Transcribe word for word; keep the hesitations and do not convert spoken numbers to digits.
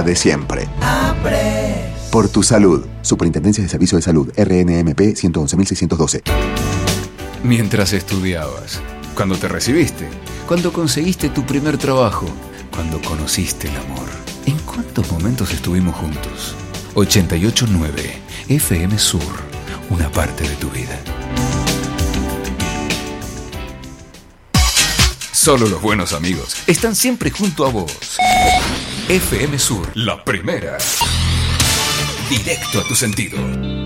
de siempre. Por tu salud. Superintendencia de Servicio de Salud. R N M P ciento once mil seiscientos doce. Mientras estudiabas, cuando te recibiste, cuando conseguiste tu primer trabajo, cuando conociste el amor. ¿En cuántos momentos estuvimos juntos? ochenta y ocho punto nueve F M Sur. Una parte de tu vida. Solo los buenos amigos están siempre junto a vos. F M Sur, la primera. Directo a tu sentido.